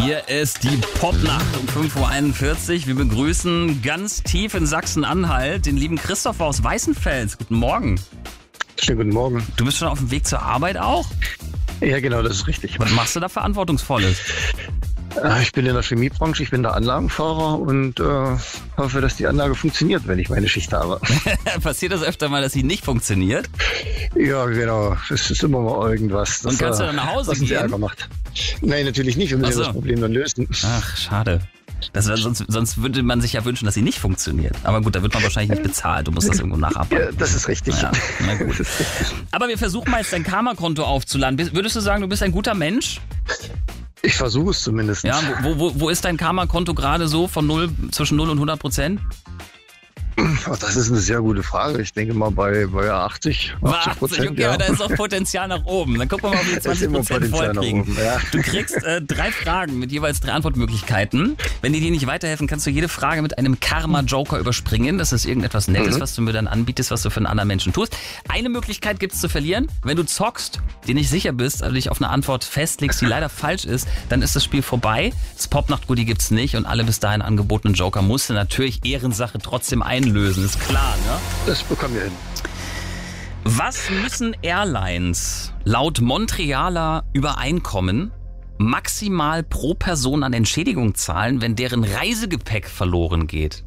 Hier ist die Popnacht um 5.41 Uhr. Wir begrüßen ganz tief in Sachsen-Anhalt den lieben Christopher aus Weißenfels. Guten Morgen. Schönen guten Morgen. Du bist schon auf dem Weg zur Arbeit auch? Ja, genau, das ist richtig. Was machst du da Verantwortungsvolles? Ich bin in der Chemiebranche, ich bin der Anlagenfahrer und hoffe, dass die Anlage funktioniert, wenn ich meine Schicht habe. Passiert das öfter mal, dass sie nicht funktioniert? Ja, genau. Es ist immer mal irgendwas. Und kannst du dann nach Hause gehen? Ärger macht. Nein, natürlich nicht. Wir müssen das Problem dann lösen. Ach, schade. Sonst würde man sich ja wünschen, dass sie nicht funktioniert. Aber gut, da wird man wahrscheinlich nicht bezahlt. Du musst das irgendwo nacharbeiten. Ja, das ist richtig. Ja, na gut. Aber wir versuchen mal jetzt dein Karma-Konto aufzuladen. Würdest du sagen, du bist ein guter Mensch? Ich versuche es zumindest. Ja, wo ist dein Karma-Konto gerade so von zwischen 0 und 100%? Das ist eine sehr gute Frage. Ich denke mal bei 80%. Okay, ja. Da ist auch Potenzial nach oben. Dann gucken wir mal, ob wir 20% vollkriegen. Ja. Du kriegst 3 Fragen mit jeweils 3 Antwortmöglichkeiten. Wenn die dir nicht weiterhelfen, kannst du jede Frage mit einem Karma-Joker überspringen. Das ist irgendetwas Nettes, was du mir dann anbietest, was du für einen anderen Menschen tust. Eine Möglichkeit gibt es zu verlieren. Wenn du zockst, dir nicht sicher bist, aber dich auf eine Antwort festlegst, die leider falsch ist, dann ist das Spiel vorbei. Das Popnacht-Goodie gibt's nicht und alle bis dahin angebotenen Joker musst du natürlich Ehrensache trotzdem einlösen, ist klar, ne? Das bekommen wir hin. Was müssen Airlines laut Montrealer Übereinkommen maximal pro Person an Entschädigung zahlen, wenn deren Reisegepäck verloren geht?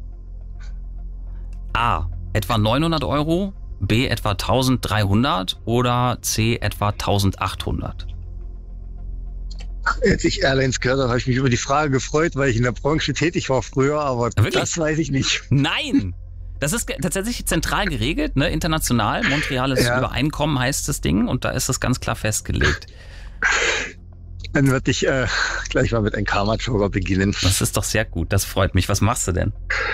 A. Etwa 900 Euro, B. etwa 1300 oder C. etwa 1800? Als ich Airlines gehört habe, habe ich mich über die Frage gefreut, weil ich in der Branche tätig war früher, aber das weiß ich nicht. Nein! Das ist tatsächlich zentral geregelt, ne? International. Montreales Übereinkommen heißt das Ding und da ist das ganz klar festgelegt. Dann würde ich gleich mal mit einem Karma-Joker beginnen. Das ist doch sehr gut, das freut mich. Was machst du denn?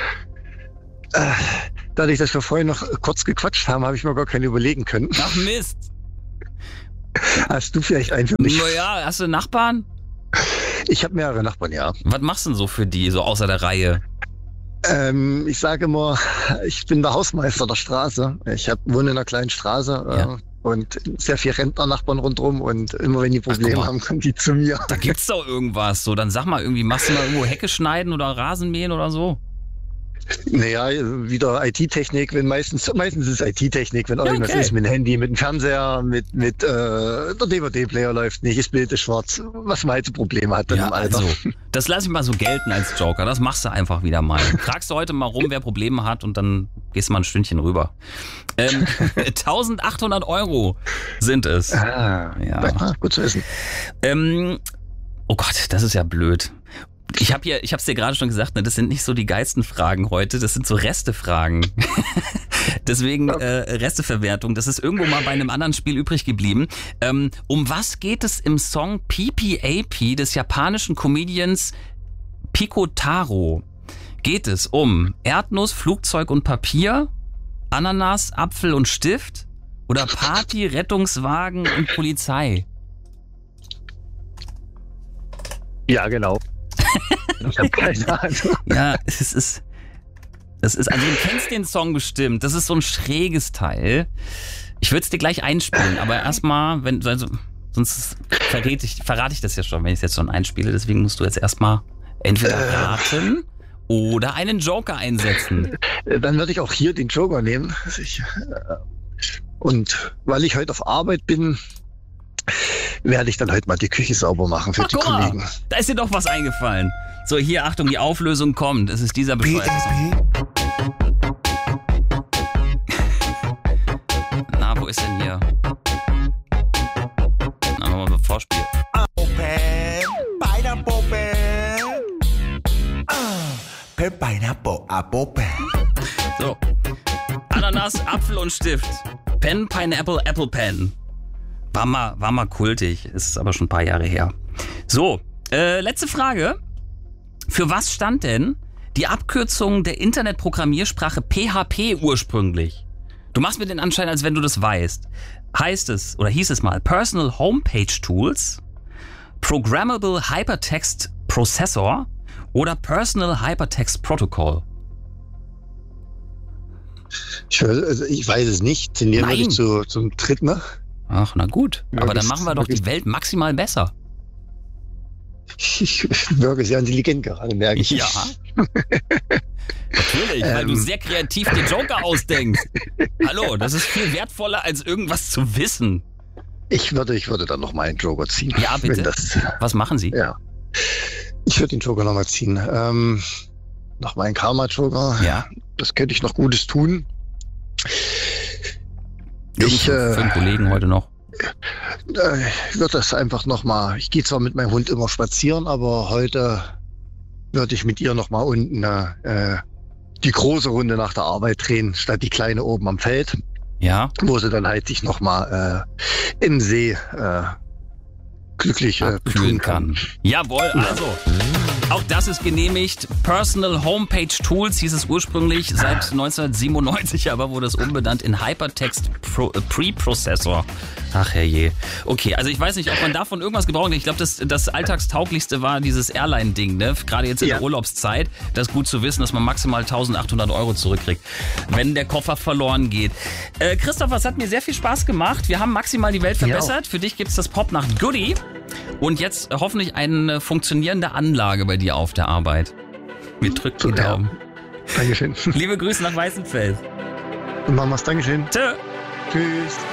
Dadurch, dass wir vorhin noch kurz gequatscht haben, habe ich mir gar keine überlegen können. Ach Mist! Hast du vielleicht einen für mich? Naja, hast du Nachbarn? Ich habe mehrere Nachbarn, ja. Was machst du denn so für die, so außer der Reihe? Ich sage immer, ich bin der Hausmeister der Straße. Ich wohne in einer kleinen Straße und sehr viele Rentner-Nachbarn rundherum und immer wenn die Probleme haben, kommen die zu mir. Da gibt's doch irgendwas so. Dann sag mal irgendwie, machst du mal irgendwo Hecke schneiden oder Rasen mähen oder so? Naja, wieder IT-Technik, meistens ist es IT-Technik, wenn irgendwas ist mit dem Handy, mit dem Fernseher, mit der DVD-Player läuft nicht, das Bild ist schwarz, was man halt so Probleme hat dann im Alter. Also, das lasse ich mal so gelten als Joker, das machst du einfach wieder mal. Fragst du heute mal rum, wer Probleme hat und dann gehst du mal ein Stündchen rüber. 1800 Euro sind es. Ja, gut zu wissen. Oh Gott, das ist ja blöd. Ich hab's dir gerade schon gesagt, ne, das sind nicht so die geilsten Fragen heute, das sind so Restefragen. Deswegen Resteverwertung, das ist irgendwo mal bei einem anderen Spiel übrig geblieben. Um was geht es im Song PPAP des japanischen Comedians Pico Taro? Geht es um Erdnuss, Flugzeug und Papier, Ananas, Apfel und Stift oder Party, Rettungswagen und Polizei? Ja, genau. Ich habe keine Ahnung. Ja, also du kennst den Song bestimmt. Das ist so ein schräges Teil. Ich würde es dir gleich einspielen, aber erstmal, sonst verrate ich das ja schon, wenn ich es jetzt schon einspiele. Deswegen musst du jetzt erstmal entweder raten oder einen Joker einsetzen. Dann würde ich auch hier den Joker nehmen. Und weil ich heute auf Arbeit bin, werde ich dann heute mal die Küche sauber machen für die Kollegen. Da ist dir doch was eingefallen. So, hier, Achtung, die Auflösung kommt. Es ist dieser bescheuerte Song. Na, wo ist denn hier? Na, machen wir mal Vorspiel. So. Ananas, Apfel und Stift. Pen, Pineapple, Apple Pen. War mal kultig, ist aber schon ein paar Jahre her. So, letzte Frage. Für was stand denn die Abkürzung der Internetprogrammiersprache PHP ursprünglich? Du machst mir den Anschein, als wenn du das weißt. Hieß es mal Personal Homepage Tools, Programmable Hypertext Processor oder Personal Hypertext Protocol? Ich weiß es nicht. Tendieren wir nicht zum Dritten. Ach, na gut. Aber dann machen wir doch die Welt maximal besser. Ich wirke sehr intelligent gerade, merke ich. Ja. Natürlich, weil du sehr kreativ den Joker ausdenkst. Hallo, das ist viel wertvoller, als irgendwas zu wissen. Ich würde dann noch mal einen Joker ziehen. Ja, bitte. Was machen Sie? Ja. Ich würde den Joker noch mal ziehen. Noch mal einen Karma-Joker. Ja. Das könnte ich noch Gutes tun. Für einen Kollegen heute noch. Ich würde das einfach noch mal. Ich gehe zwar mit meinem Hund immer spazieren, aber heute würde ich mit ihr noch mal unten die große Runde nach der Arbeit drehen, statt die kleine oben am Feld. Ja. Wo sie dann halt sich noch mal im See glücklich kühlen kann. Jawohl, also auch das ist genehmigt. Personal Homepage Tools hieß es ursprünglich, seit 1997 aber wurde es umbenannt in Hypertext Preprocessor. Ach herrje. Okay, also ich weiß nicht, ob man davon irgendwas gebrauchen kann. Ich glaube, das Alltagstauglichste war dieses Airline-Ding, ne? Gerade jetzt in der Urlaubszeit. Das ist gut zu wissen, dass man maximal 1.800 € zurückkriegt, wenn der Koffer verloren geht. Christoph, es hat mir sehr viel Spaß gemacht. Wir haben maximal die Welt verbessert. Für dich gibt's das Popnacht Goodie. Und jetzt hoffentlich eine funktionierende Anlage bei dir auf der Arbeit. Wir drücken die Daumen. Dankeschön. Liebe Grüße nach Weißenfels. Und Mamas, Dankeschön. Tschö. Tschüss.